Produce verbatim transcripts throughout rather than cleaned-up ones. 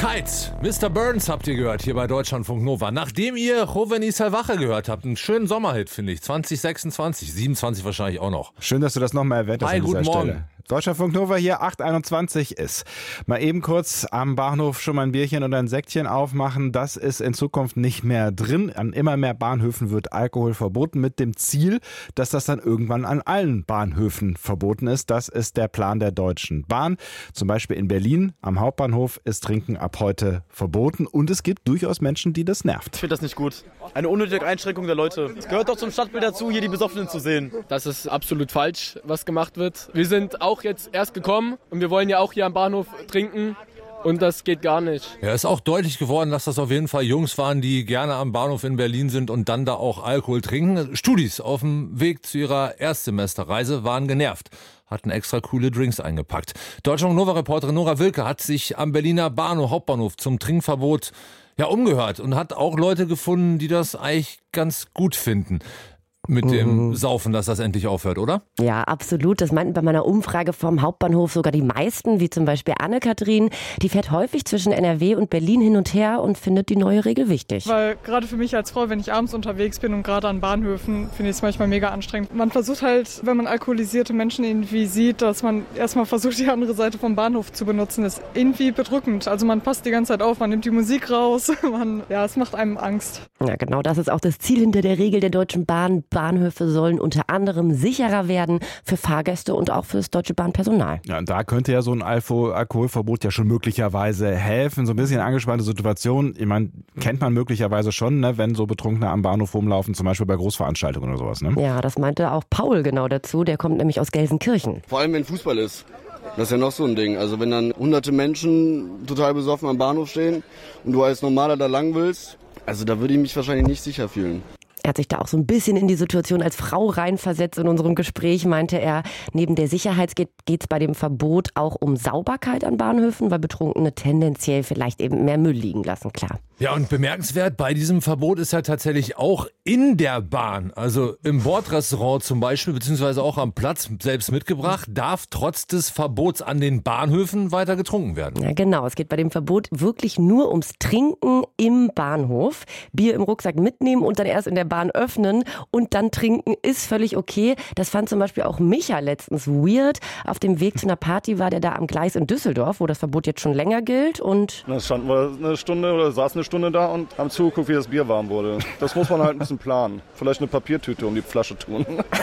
Zeit. Mister Burns habt ihr gehört hier bei Deutschlandfunk Nova. Nachdem ihr Joveni Salvaje gehört habt, einen schönen Sommerhit, finde ich. zwanzig sechsundzwanzig, siebenundzwanzig wahrscheinlich auch noch. Schön, dass du das nochmal erwähnt hast. Hi, an dieser guten Morgen. Stelle. Deutschlandfunk Nova hier, acht Uhr einundzwanzig ist. Mal eben kurz am Bahnhof schon mal ein Bierchen oder ein Säckchen aufmachen. Das ist in Zukunft nicht mehr drin. An immer mehr Bahnhöfen wird Alkohol verboten mit dem Ziel, dass das dann irgendwann an allen Bahnhöfen verboten ist. Das ist der Plan der Deutschen Bahn. Zum Beispiel in Berlin am Hauptbahnhof ist Trinken ab heute verboten. Und es gibt durchaus Menschen, die das nervt. Ich finde das nicht gut. Eine unnötige Einschränkung der Leute. Es gehört doch zum Stadtbild dazu, hier die Besoffenen zu sehen. Das ist absolut falsch, was gemacht wird. Wir sind auch jetzt erst gekommen und wir wollen ja auch hier am Bahnhof trinken und das geht gar nicht. Ja, ist auch deutlich geworden, dass das auf jeden Fall Jungs waren, die gerne am Bahnhof in Berlin sind und dann da auch Alkohol trinken. Studis auf dem Weg zu ihrer Erstsemesterreise waren genervt, hatten extra coole Drinks eingepackt. Deutschland-Nova-Reporterin Nora Wilke hat sich am Berliner Bahnhof, Hauptbahnhof zum Trinkverbot ja umgehört und hat auch Leute gefunden, die das eigentlich ganz gut finden. Mit dem Saufen, dass das endlich aufhört, oder? Ja, absolut. Das meinten bei meiner Umfrage vom Hauptbahnhof sogar die meisten, wie zum Beispiel Anne-Kathrin. Die fährt häufig zwischen N R W und Berlin hin und her und findet die neue Regel wichtig. Weil gerade für mich als Frau, wenn ich abends unterwegs bin und gerade an Bahnhöfen, finde ich es manchmal mega anstrengend. Man versucht halt, wenn man alkoholisierte Menschen irgendwie sieht, dass man erstmal versucht, die andere Seite vom Bahnhof zu benutzen. Das ist irgendwie bedrückend. Also man passt die ganze Zeit auf, man nimmt die Musik raus. Man, ja, es macht einem Angst. Ja, genau. Das ist auch das Ziel hinter der Regel der Deutschen Bahn. Bahnhöfe sollen unter anderem sicherer werden für Fahrgäste und auch für das Deutsche Bahnpersonal. Ja, und da könnte ja so ein Alko- Alkoholverbot ja schon möglicherweise helfen. So ein bisschen angespannte Situation. Ich meine, kennt man möglicherweise schon, ne, wenn so Betrunkene am Bahnhof rumlaufen, zum Beispiel bei Großveranstaltungen oder sowas. Ne? Ja, das meinte auch Paul genau dazu. Der kommt nämlich aus Gelsenkirchen. Vor allem, wenn Fußball ist. Das ist ja noch so ein Ding. Also wenn dann hunderte Menschen total besoffen am Bahnhof stehen und du als Normaler da lang willst, also da würde ich mich wahrscheinlich nicht sicher fühlen. Er hat sich da auch so ein bisschen in die Situation als Frau reinversetzt. In unserem Gespräch meinte er, neben der Sicherheit geht es bei dem Verbot auch um Sauberkeit an Bahnhöfen, weil Betrunkene tendenziell vielleicht eben mehr Müll liegen lassen, klar. Ja, und bemerkenswert bei diesem Verbot ist ja tatsächlich auch in der Bahn, also im Bordrestaurant zum Beispiel, beziehungsweise auch am Platz selbst mitgebracht, darf trotz des Verbots an den Bahnhöfen weiter getrunken werden. Ja, genau. Es geht bei dem Verbot wirklich nur ums Trinken im Bahnhof. Bier im Rucksack mitnehmen und dann erst in der Bahn öffnen und dann trinken ist völlig okay. Das fand zum Beispiel auch Micha letztens weird. Auf dem Weg zu einer Party war der da am Gleis in Düsseldorf, wo das Verbot jetzt schon länger gilt. Und Da standen wir eine Stunde oder saßen eine Stunde da und haben zugeguckt, wie das Bier warm wurde. Das muss man halt ein bisschen planen. Vielleicht eine Papiertüte um die Flasche tun.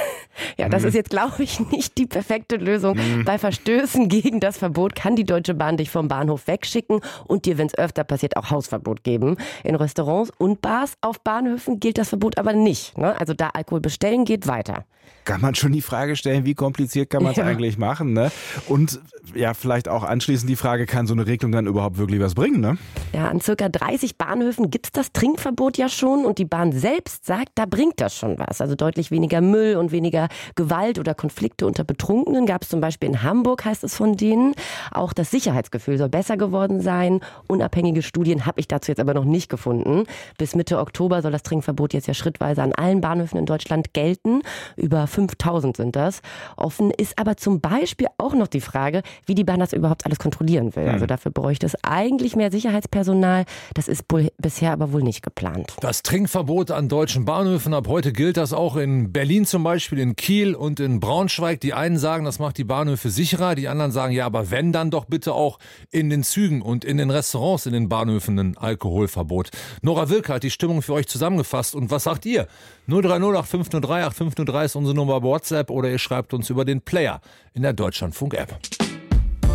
ja, das ist jetzt, glaube ich, nicht die perfekte Lösung. Bei Verstößen gegen das Verbot kann die Deutsche Bahn dich vom Bahnhof wegschicken und dir, wenn es öfter passiert, auch Hausverbot geben. In Restaurants und Bars auf Bahnhöfen gilt das Verbot aber nicht. Ne? Also da Alkohol bestellen geht weiter. Kann man schon die Frage stellen, wie kompliziert kann man es Ja. eigentlich machen? Ne? Und ja, vielleicht auch anschließend die Frage, kann so eine Regelung dann überhaupt wirklich was bringen? Ne? Ja, an circa dreißig Bahnhöfen gibt es das Trinkverbot ja schon und die Bahn selbst sagt, da bringt das schon was. Also deutlich weniger Müll und weniger Gewalt oder Konflikte unter Betrunkenen gab es zum Beispiel in Hamburg, heißt es von denen. Auch das Sicherheitsgefühl soll besser geworden sein. Unabhängige Studien habe ich dazu jetzt aber noch nicht gefunden. Bis Mitte Oktober soll das Trinkverbot jetzt ja schrittweise an allen Bahnhöfen in Deutschland gelten. Über fünftausend sind das. Offen ist aber zum Beispiel auch noch die Frage, wie die Bahn das überhaupt alles kontrollieren will. Also dafür bräuchte es eigentlich mehr Sicherheitspersonal. Das ist wohl, bisher aber wohl nicht geplant. Das Trinkverbot an deutschen Bahnhöfen, ab heute gilt das auch in Berlin zum Beispiel, in Kiel und in Braunschweig. Die einen sagen, das macht die Bahnhöfe sicherer, die anderen sagen, ja, aber wenn, dann doch bitte auch in den Zügen und in den Restaurants in den Bahnhöfen ein Alkoholverbot. Nora Wilke hat die Stimmung für euch zusammengefasst. Und was sagt ihr? null drei null acht fünf null drei acht fünf null drei ist unsere Nummer bei WhatsApp oder ihr schreibt uns über den Player in der Deutschlandfunk-App.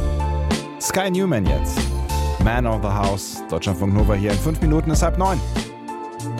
Sky Newman jetzt. Man of the House. Deutschlandfunk Nova hier in fünf Minuten ist halb neun.